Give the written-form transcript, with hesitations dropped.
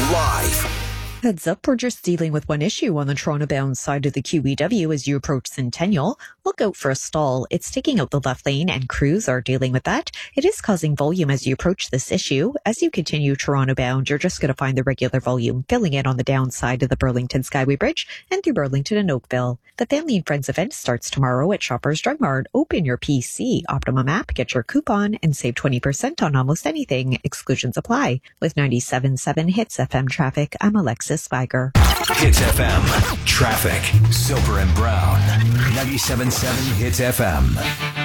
live. Heads up, we're just dealing with one issue on the Toronto-bound side of the QEW as you approach Centennial. Look out for a stall. It's taking out the left lane and crews are dealing with that. It is causing volume as you approach this issue. As you continue Toronto-bound, you're just going to find the regular volume filling in on the downside of the Burlington Skyway Bridge and through Burlington and Oakville. The Family and Friends event starts tomorrow at Shoppers Drug Mart. Open your PC, Optimum app, get your coupon, and save 20% on almost anything. Exclusions apply. With 97.7 Hits FM traffic, I'm Alexis Spiker. Hits FM. Traffic. Soper and Brown. 97.7 Hits FM.